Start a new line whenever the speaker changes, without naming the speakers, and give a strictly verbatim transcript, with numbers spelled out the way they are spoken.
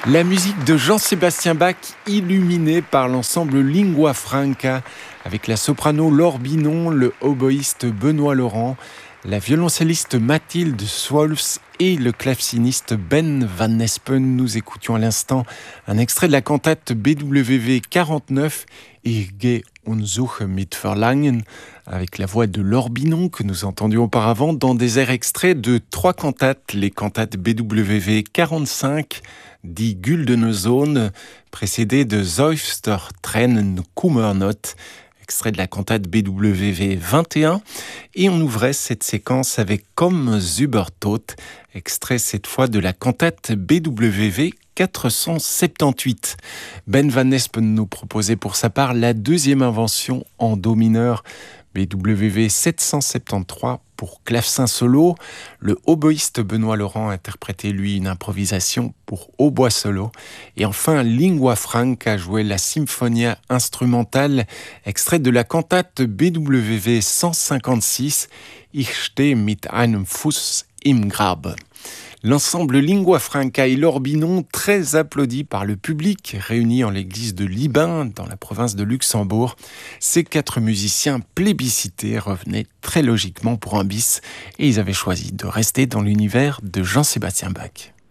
La musique de Jean-Sébastien Bach illuminée par l'ensemble Lingua Franca avec la soprano Laure Binon, le oboïste Benoît Laurent, la violoncelliste Mathilde Swolfs et le claveciniste Ben Van Espen. Nous écoutions à l'instant un extrait de la cantate B W V quarante-neuf Ich gehe und suche mit Verlangen avec la voix de Laure Binon que nous entendions auparavant dans des airs extraits de trois cantates, les cantates B W V quarante-cinq, Die Güldene Zone, précédée de Seufzer Tränen Kummer Not, extrait de la cantate B W V vingt et un, et on ouvrait cette séquence avec Comme Zubertot, extrait cette fois de la cantate B W V quatre cent soixante-dix-huit. Ben Van Espen nous proposait pour sa part la deuxième invention en do mineur, B W V sept cent soixante-treize pour clavecin solo. Le oboïste Benoît Laurent interprétait lui une improvisation pour hautbois solo. Et enfin, Lingua Franca jouait la Symphonia instrumentale, extrait de la cantate B W V cent cinquante-six, Ich stehe mit einem Fuß im Grab. L'ensemble Lingua Franca et Laure Binon, très applaudi par le public, réuni en l'église de Libin, dans la province de Luxembourg. Ces quatre musiciens plébiscités revenaient très logiquement pour un bis, et ils avaient choisi de rester dans l'univers de Jean-Sébastien Bach.